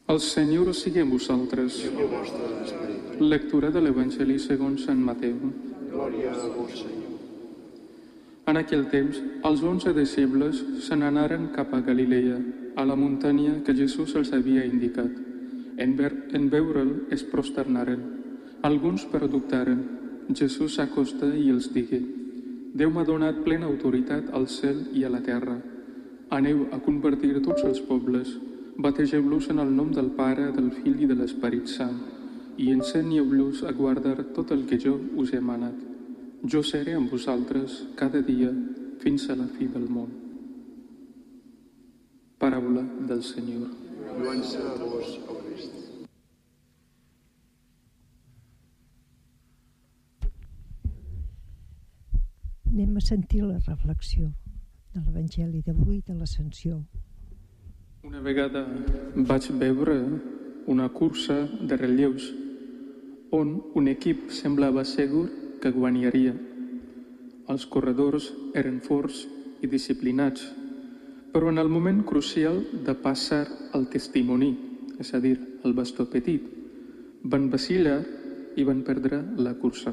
El Senyor sigui amb vosaltres. Lectura de l'Evangeli segons Sant Mateu. Glòria a vos, Senyor. En aquell temps, els 11 disciples se n'anaren cap a Galilea, a la muntanya que Jesús els havia indicat. En veure'l es prosternaren. Alguns però dubtaren. Jesús s'acosta i els digué: Déu m'ha donat plena autoritat al cel i a la terra. Aneu a convertir tots els pobles, bategeu-los en el nom del Pare, del Fill i de l'Esperit Sant, i ensenyeu-los a guardar tot el que jo us he manat. Jo seré amb vosaltres cada dia fins a la fi del món. Paraula del Senyor. Lloança a vos, o Crist. Anem a sentir la reflexió de l'Evangeli d'avui de l'Ascensió. Una vegada vaig veure una cursa de relleus on un equip semblava segur que guanyaria. Els corredors eren forts i disciplinats, però en el moment crucial de passar al testimoni, és a dir, el bastó petit, van vacillar i van perdre la cursa.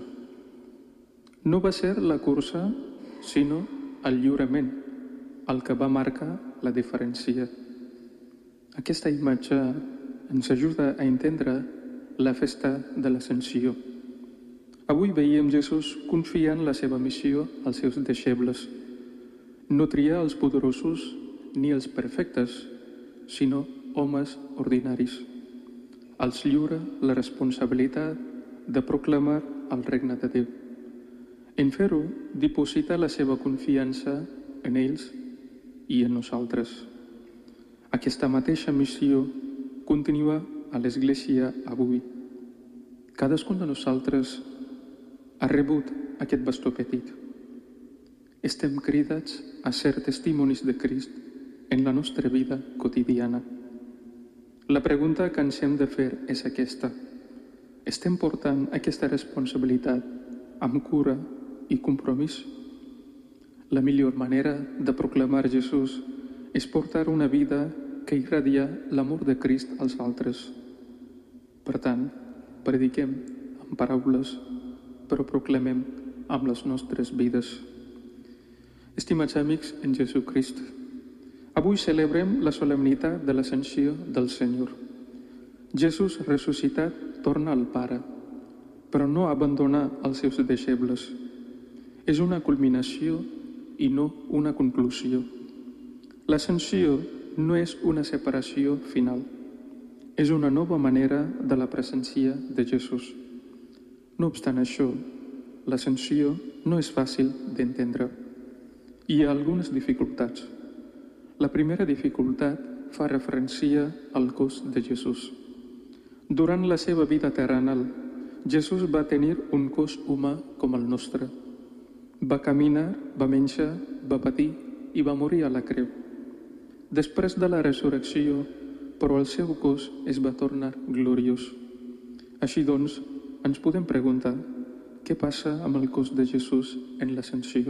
No va ser la cursa, sinó el lliurament, el que va marcar la diferència. Aquesta imatge ens ajuda a entendre la festa de l'Ascensió. Avui veiem Jesús confiant la seva missió als seus deixebles. No tria els poderosos ni els perfectes, sinó homes ordinaris. Els lliura la responsabilitat de proclamar el regne de Déu. En fer-ho, diposita la seva confiança en ells i en nosaltres. Aquesta mateixa missió continua a l'Església avui. Cadascun de nosaltres ha rebut aquest bastó petit. Estem cridats a ser testimonis de Crist en la nostra vida quotidiana. La pregunta que ens hem de fer és aquesta: estem portant aquesta responsabilitat amb cura i compromís? La millor manera de proclamar Jesús és portar una vida que irradia l'amor de Crist als altres. Per tant, prediquem amb paraules, però proclamem amb les nostres vides. Estimats amics en Jesucrist, avui celebrem la solemnitat de l'Ascensió del Senyor. Jesús ressuscitat torna al Pare, però no abandona els seus deixebles. És una culminació i no una conclusió. L'Ascensió no és una separació final, és una nova manera de la presència de Jesús. No obstant això, l'Ascensió no és fàcil d'entendre. Hi ha algunes dificultats. La primera dificultat fa referència al cos de Jesús. Durant la seva vida terrenal, Jesús va tenir un cos humà com el nostre. Va caminar, va menjar, va patir i va morir a la creu. Després de la resurrecció, però el seu cos es va tornar gloriós. Així doncs, ens podem preguntar què passa amb el cos de Jesús en l'Ascensió.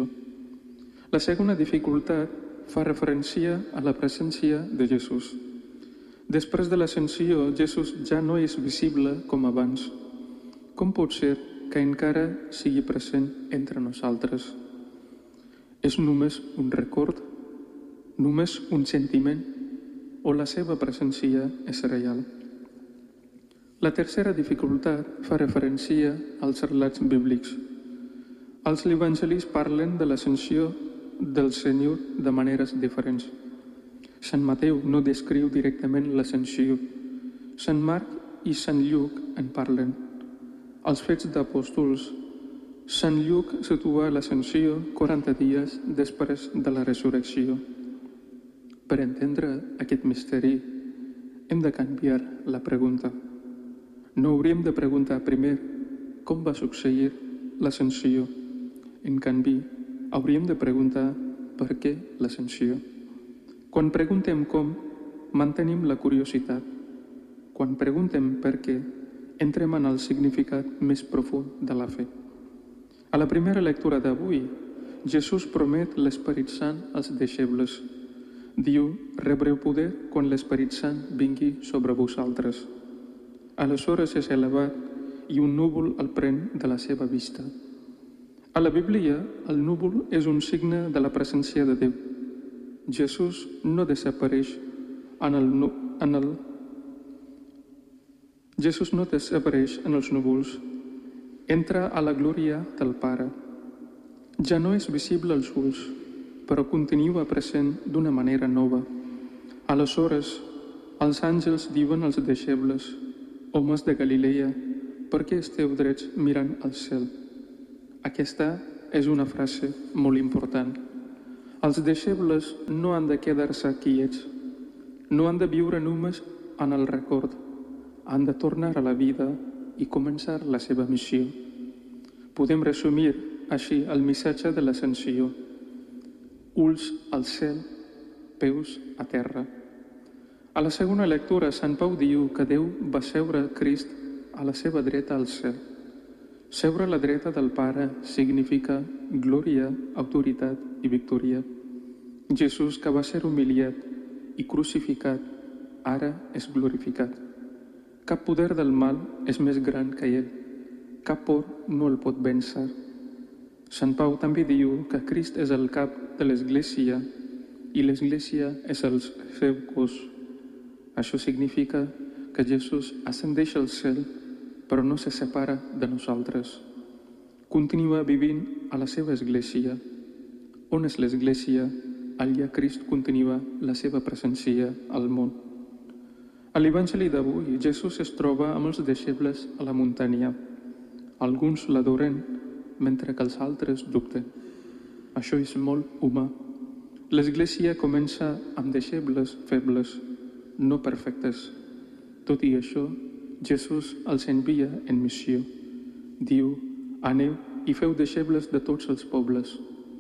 La segona dificultat fa referència a la presència de Jesús. Després de l'Ascensió, Jesús ja no és visible com abans. Com pot ser que encara sigui present entre nosaltres? És només un record? Només un sentiment? O la seva presència és real? La tercera dificultat fa referència als relats bíblics. Els evangelis parlen de l'Ascensió del Senyor de maneres diferents. Sant Mateu no descriu directament l'Ascensió. Sant Marc i Sant Lluc en parlen. Als Fets d'Apòstols, Sant Lluc situa l'Ascensió 40 dies després de la resurrecció. Per entendre aquest misteri, hem de canviar la pregunta. No hauríem de preguntar primer com va succeir l'Ascensió. En canvi, hauríem de preguntar per què l'Ascensió. Quan preguntem com, mantenim la curiositat. Quan preguntem per què, entrem en el significat més profund de la fe. A la primera lectura d'avui, Jesús promet l'Esperit Sant als deixebles. Diu, rebreu poder quan l'Esperit Sant vingui sobre vosaltres. Aleshores és elevat i un núvol el pren de la seva vista. A la Bíblia, el núvol és un signe de la presència de Déu. Jesús no desapareix Jesús no desapareix en els núvols. Entra a la glòria del Pare. Ja no és visible als ulls, però continua present d'una manera nova. Aleshores, els àngels diuen als deixebles, homes de Galilea, per què esteu drets mirant al cel? Aquesta és una frase molt important. Els deixebles no han de quedar-se quiets, no han de viure només en el record, han de tornar a la vida i començar la seva missió. Podem resumir així el missatge de l'Ascensió. Ulls al cel, peus a terra. A la segona lectura, Sant Pau diu que Déu va seure Crist a la seva dreta al cel. Seure a la dreta del Pare significa glòria, autoritat i victòria. Jesús, que va ser humiliat i crucificat, ara és glorificat. Cap poder del mal és més gran que ell. Cap por no el pot vèncer. Sant Pau també diu que Crist és el cap de l'Església i l'Església és el seu cos. Això significa que Jesús ascendeix al cel, però no se separa de nosaltres. Continua vivint a la seva Església. On és l'Església? Allà Crist continua la seva presència al món. A l'Evangeli d'avui, Jesús es troba amb els deixebles a la muntanya. Alguns l'adoren, mentre que els altres dubten. Això és molt humà. L'Església comença amb deixebles febles, no perfectes. Tot i això, Jesús els envia en missió. Diu, aneu i feu deixebles de tots els pobles.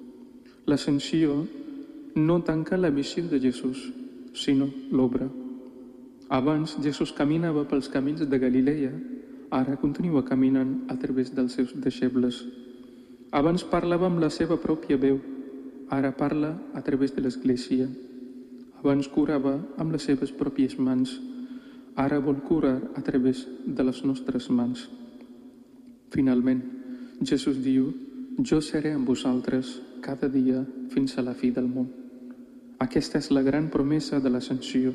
L'Ascensió no tanca la missió de Jesús, sinó l'obra. Abans Jesús caminava pels camins de Galilea, ara continua caminant a través dels seus deixebles. Abans parlava amb la seva pròpia veu, ara parla a través de l'Església. Abans curava amb les seves pròpies mans, ara vol curar a través de les nostres mans. Finalment, Jesús diu, jo seré amb vosaltres cada dia fins a la fi del món. Aquesta és la gran promesa de l'Ascensió.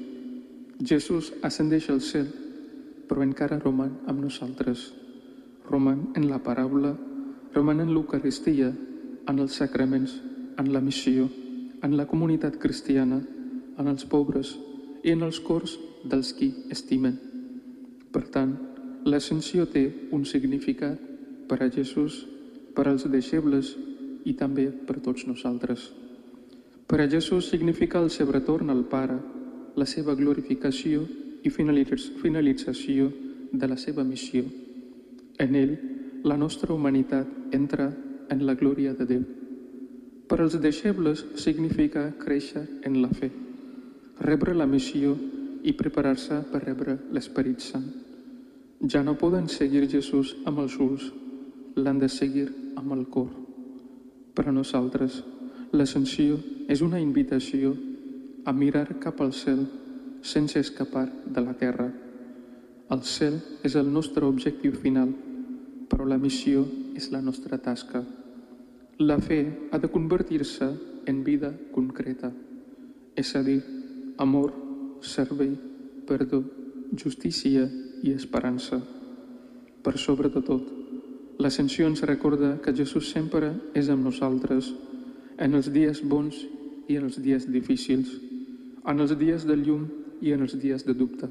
Jesús ascendeix al cel, però encara roman amb nosaltres. Roman en la paraula, roman en l'Eucaristia, en els sacraments, en la missió, en la comunitat cristiana, en els pobres i en els cors dels qui estimen. Per tant, l'Ascensió té un significat per a Jesús, per als deixebles i també per tots nosaltres. Per a Jesús significa el seu retorn al Pare, la seva glorificació i finalització de la seva missió. En ell, la nostra humanitat entra en la glòria de Déu. Per als deixebles significa créixer en la fe, rebre la missió i preparar-se per rebre l'Esperit Sant. Ja no poden seguir Jesús amb els ulls, l'han de seguir amb el cor. Per a nosaltres, l'Ascensió és una invitació a mirar cap al cel sense escapar de la terra. El cel és el nostre objectiu final, però la missió és la nostra tasca. La fe ha de convertir-se en vida concreta, és a dir, amor, servei, perdó, justícia i esperança. Per sobre de tot, l'Ascensió ens recorda que Jesús sempre és amb nosaltres, en els dies bons i en els dies difícils, en els dies de llum i en els dies de dubte.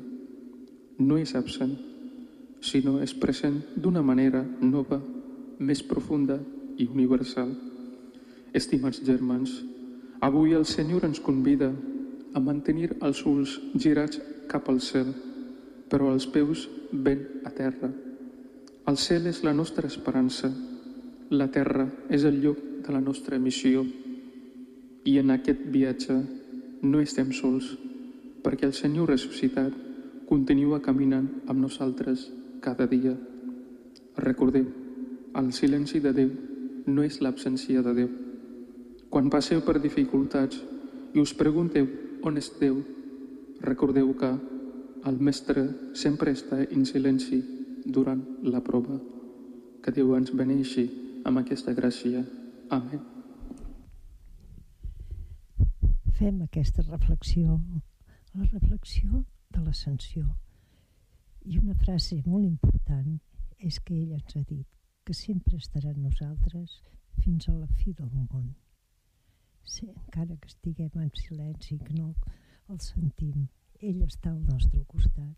No és absent, sinó és present d'una manera nova, més profunda i universal. Estimats germans, avui el Senyor ens convida a mantenir els ulls girats cap al cel, però els peus ben a terra. El cel és la nostra esperança, la terra és el lloc de la nostra missió. I en aquest viatge no estem sols, perquè el Senyor ressuscitat continua caminant amb nosaltres cada dia. Recordeu, el silenci de Déu no és l'absència de Déu. Quan passeu per dificultats i us pregunteu on és Déu, recordeu que el Mestre sempre està en silenci durant la prova. Que Déu ens beneixi amb aquesta gràcia. Amén. Fem aquesta reflexió, la reflexió de l'Ascensió. I una frase molt important és que ell ens ha dit que sempre estarà amb nosaltres fins a la fi del món. Sí, encara que estiguem en silenci, que no el sentim, ell està al nostre costat.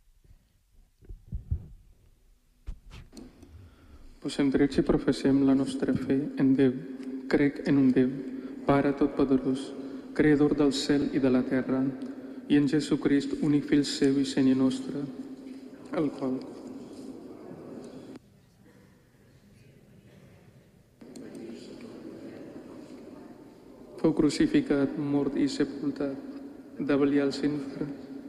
Posem drets i professem la nostra fe en Déu. Crec en un Déu, Pare Totpoderós, Creador del cel i de la terra, i en Jesucrist, únic Fill seu i Senyor nostre, el qual fou crucificat, mort i sepultat, davallà al infern.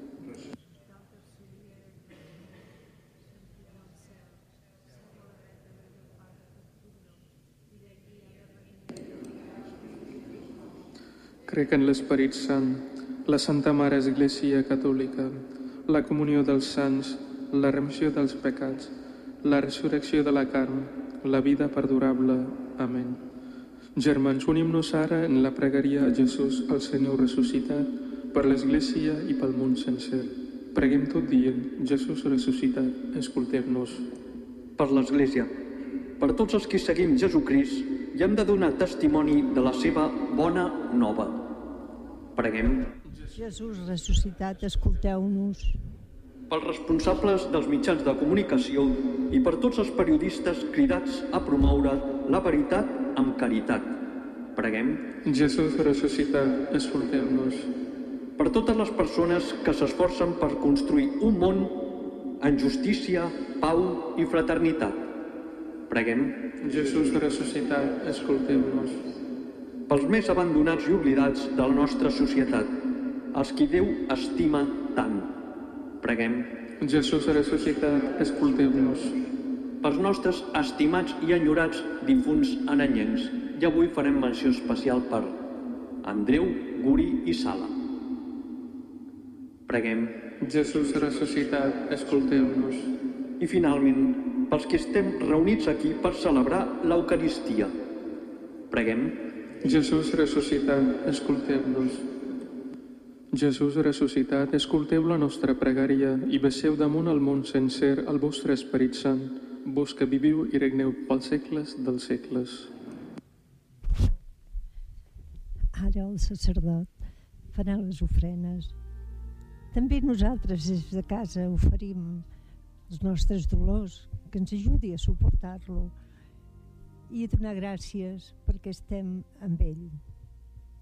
Crec en l'Esperit Sant, la Santa Mare Església Catòlica, la comunió dels sants, la remissió dels pecats, la resurrecció de la carn, la vida perdurable. Amén. Germans, unim-nos ara en la pregària a Jesús, el Senyor ressuscitat, per l'Església i pel món sencer. Preguem tot dient, Jesús ressuscitat, escolteu-nos. Per l'Església, per tots els que seguim Jesucrist i hem de donar testimoni de la seva bona nova. Preguem. Jesús ressuscitat, escolteu-nos. Pels responsables dels mitjans de comunicació i per tots els periodistes cridats a promoure la veritat amb caritat. Preguem. Jesús ressuscitat, escolteu-nos. Per totes les persones que s'esforcen per construir un món en justícia, pau i fraternitat. Preguem. Jesús ressuscitat, escolteu-nos. Pels més abandonats i oblidats de la nostra societat, els qui Déu estima tant. Preguem. Jesús ressuscitat, escolteu-nos. Pels nostres estimats i enyorats difunts anellencs, i avui farem menció especial per Andreu, Guri i Sala. Preguem. Jesús ressuscitat, escolteu-nos. I finalment, pels que estem reunits aquí per celebrar l'Eucaristia. Preguem. Jesús ressuscitat, escolteu-nos. Jesús ressuscitat, escolteu la nostra pregària i baixeu damunt el món sencer el vostre Esperit Sant, vos que viviu i regneu pels segles dels segles. Ara el sacerdot farà les ofrenes. També nosaltres des de casa oferim els nostres dolors, que ens ajudi a suportar-lo i a donar gràcies perquè estem amb ell.